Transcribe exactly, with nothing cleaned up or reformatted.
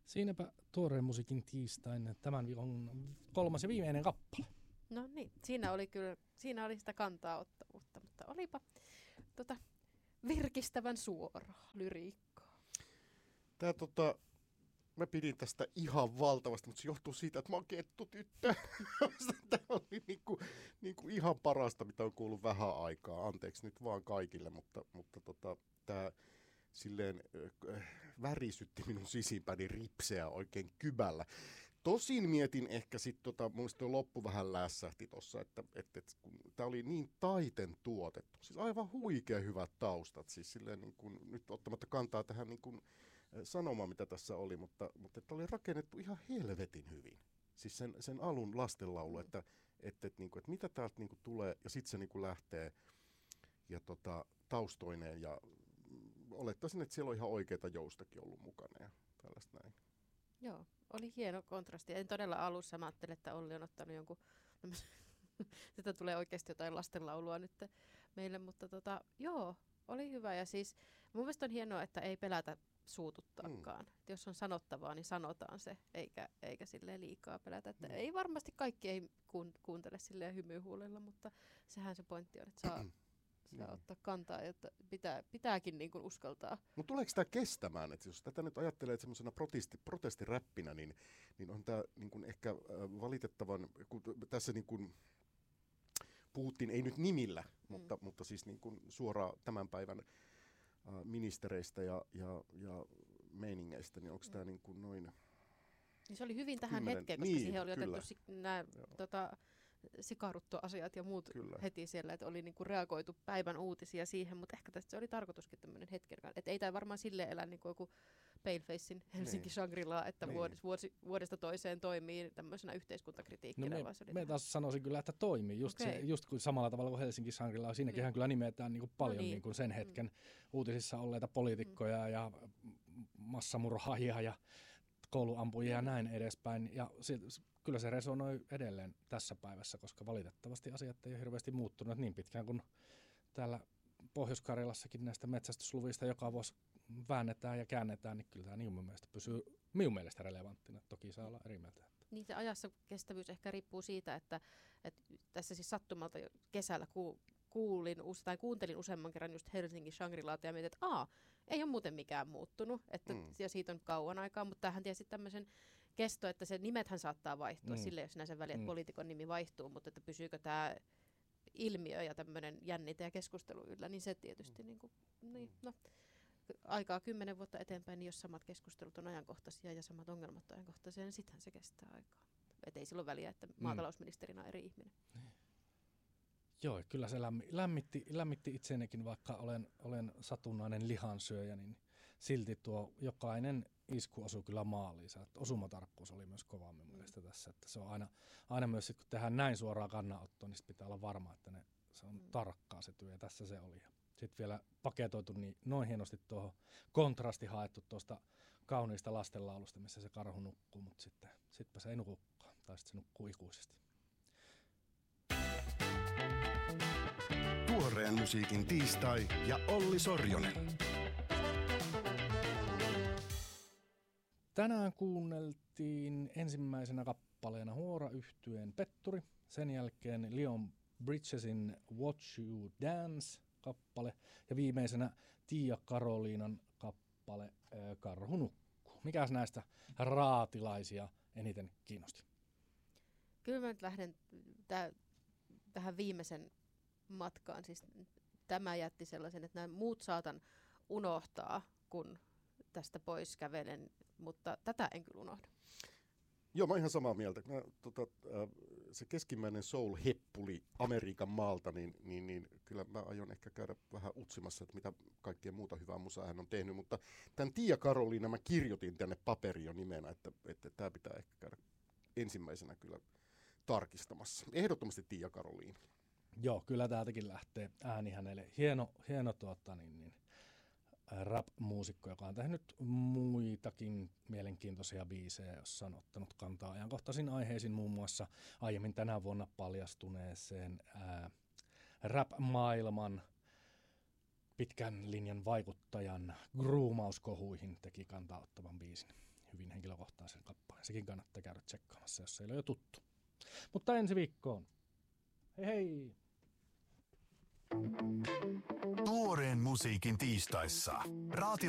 Siinäpä tuoreen musiikin tiistain tämän viikon kolmas ja viimeinen kappale. No niin, siinä oli kyllä, siinä oli sitä kantaa ottavuutta, mutta olipa tota, virkistävän suoraa lyriikkaa. Tää tota, mä pidin tästä ihan valtavasti, mutta se johtuu siitä, että mä oon kettutyttö. Tämä oli niinku, niinku ihan parasta, mitä on kuullut vähän aikaa. Anteeksi nyt vaan kaikille, mutta, mutta tota, tää silleen äh, värisytti minun sisimpäni ripseä oikein kybällä. Tosin mietin ehkä sitten, tota, mun mielestä tuo loppu vähän lässähti tuossa, että et, et, kun tämä oli niin taiten tuotettu. Siis aivan huikea hyvät taustat, siis silleen niin kuin, nyt ottamatta kantaa tähän niin kuin, sanomaan, mitä tässä oli, mutta, mutta että oli rakennettu ihan helvetin hyvin. Siis sen, sen alun lastenlaulu, että et, et, niin kuin, että mitä täältä niin kuin tulee, ja sitten se niin kuin lähtee ja tota, taustoineen, ja olettaisin, että siellä on ihan oikeita joustakin ollut mukana ja tällaista näin. Joo, oli hieno kontrasti. En todella alussa mä ajattelin, että Olli on ottanut jonkun, sitä tulee oikeasti jotain lastenlaulua nyt meille, mutta tota, joo, oli hyvä. Ja siis mun mielestä on hienoa, että ei pelätä suututtaakaan. Mm. Jos on sanottavaa, niin sanotaan se, eikä, eikä silleen liikaa pelätä. Että mm. Ei varmasti kaikki ei kuuntele silleen hymyhuulella, mutta sehän se pointti on, että saa... Saa mm. ottaa kantaa, että pitää, pitääkin niin kuin uskaltaa. Mutta tuleeko tämä kestämään? Että jos tätä nyt ajattelee että semmoisena protesti, protestiräppinä, niin, niin on tämä niin kuin ehkä äh, valitettavan, kun tässä niin kuin puhuttiin, ei nyt nimillä, mm. mutta, mutta siis niin kuin suoraan tämän päivän äh, ministereistä ja, ja, ja meiningeistä, niin onko mm. tämä niin kuin noin... Niin se oli hyvin tähän kymmenen... hetkeen, koska niin, siihen oli kyllä. otettu si- nämä... Tota, sikaruttoasiat ja muut Kyllä. heti siellä, että oli niinku reagoitu päivän uutisia siihen, mutta ehkä tästä se oli tarkoituskin tämmöinen hetken. Että ei tämä varmaan silleen elä niin kuin joku Palefacein Helsinki niin. Shangri-La, että niin. vuodesta, vuosi, vuodesta toiseen toimii tämmöisenä yhteiskuntakritiikkinä. No me, me taas sanoisin kyllä, että toimii. Just, okay. se, just kuin samalla tavalla kuin Helsinki Shangri-La, siinäkin niin. kyllä nimetään niin kuin paljon no niin. niin kuin sen hetken mm. uutisissa olleita poliitikkoja mm. ja massamurhaajia ja kouluampujia mm. ja näin edespäin. Ja se, kyllä se resonoi edelleen tässä päivässä, koska valitettavasti asiat ei ole hirveästi muuttunut niin pitkään kuin täällä Pohjois-Karjalassakin näistä metsästysluvista joka vuosi väännetään ja käännetään, niin kyllä tämä niin minun mielestä pysyy minun mielestä relevanttina. Toki saa olla eri mieltä. Niin se ajassa kestävyys ehkä riippuu siitä, että, että tässä siis sattumalta kesällä ku, kuulin tai kuuntelin useamman kerran just Helsingin Shangri-Laata ja mietin, että aa, ei ole muuten mikään muuttunut, että, mm. ja siitä on kauan aikaa, mutta tämähän tietysti tämmöisen kesto, että se nimethän saattaa vaihtua mm. sille, jos näin sen väliin, että mm. poliitikon nimi vaihtuu, mutta että pysyykö tämä ilmiö ja tämmöinen jännite ja keskustelu yllä, niin se tietysti, mm. niin kuin, niin, no, aikaa kymmenen vuotta eteenpäin, niin jos samat keskustelut on ajankohtaisia ja samat ongelmat on ajankohtaisia, niin sittenhän se kestää aikaa. Että ei silloin väliä, että maatalousministerinä on eri ihminen. Mm. Joo, kyllä se lämmi, lämmitti, lämmitti itseenikin, vaikka olen, olen satunnainen lihansyöjä, niin silti tuo jokainen isku osui kyllä maaliinsa. Osumatarkkuus oli myös kova minun mielestä tässä. Että se on aina, aina myös, sit, kun tehdään näin suoraa kannanottoa, niin pitää olla varma, että ne, se on mm. tarkkaa se työ, ja tässä se oli. Sitten vielä paketoitu niin noin hienosti tuohon kontrasti haettu tuosta kauniista lastenlaulusta, missä se karhu nukkuu, mutta sitten sitpä se ei nukukaan, tai sitten se nukkuu ikuisesti. Tuoreen musiikin tiistai ja Olli Sorjonen. Tänään kuunneltiin ensimmäisenä kappaleena Huora-yhtyeen Petturi, sen jälkeen Leon Bridgesin Watch You Dance-kappale ja viimeisenä Tiia Karoliinan kappale Karhu nukkuu. Mikäs näistä raatilaisia eniten kiinnosti? Kyllä mä nyt lähden täh- tähän viimeisen matkaan. Siis tämä jätti sellaisen, että nämä muut saatan unohtaa, kun tästä pois kävelen, mutta tätä en kyllä unohda. Joo, mä oon ihan samaa mieltä. Mä, tota, se keskimmäinen soul-heppuli Amerikan maalta, niin, niin, niin kyllä mä aion ehkä käydä vähän utsimassa, että mitä kaikkea muuta hyvää musaa hän on tehnyt. Mutta tämän Tiia Karoliina mä kirjoitin tänne paperiin nimenä, että, että tämä pitää ehkä käydä ensimmäisenä kyllä tarkistamassa. Ehdottomasti Tiia Karoliina. Joo, kyllä täältäkin lähtee ääni hänelle. Hieno, hieno tuota, niin, niin, rap-muusikko, joka on tehnyt muitakin mielenkiintoisia biisejä, jossa on ottanut kantaa ajankohtaisiin aiheisiin, muun muassa aiemmin tänä vuonna paljastuneeseen ää, rap-maailman pitkän linjan vaikuttajan gruumauskohuihin teki kantaa ottavan biisin. hyvin henkilökohtaisen kappaleen. Sekin kannattaa käydä tsekkaamassa, jos se ei ole jo tuttu. Mutta ensi viikkoon. Hei hei! Tuoreen musiikin tiistaissa. Raati